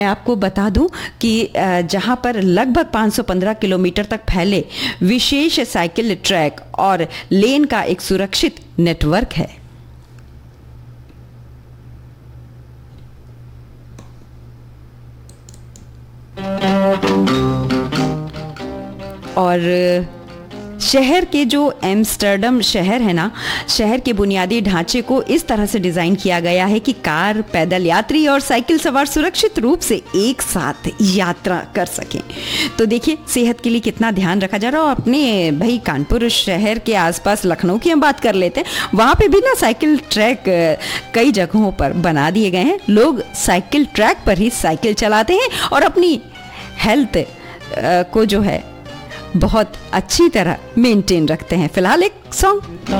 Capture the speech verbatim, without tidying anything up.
मैं आपको बता दूं कि जहां पर लगभग पाँच सौ पंद्रह किलोमीटर तक फैले विशेष साइकिल ट्रैक और लेन का एक सुरक्षित नेटवर्क है। और शहर के जो एम्स्टर्डम शहर है ना, शहर के बुनियादी ढांचे को इस तरह से डिज़ाइन किया गया है कि कार, पैदल यात्री और साइकिल सवार सुरक्षित रूप से एक साथ यात्रा कर सकें। तो देखिए सेहत के लिए कितना ध्यान रखा जा रहा है। और अपने भाई कानपुर शहर के आसपास लखनऊ की हम बात कर लेते हैं, वहाँ पे भी ना साइकिल ट्रैक कई जगहों पर बना दिए गए हैं। लोग साइकिल ट्रैक पर ही साइकिल चलाते हैं और अपनी हेल्थ को जो है बहुत अच्छी तरह मेंटेन रखते हैं। फिलहाल एक सॉन्ग।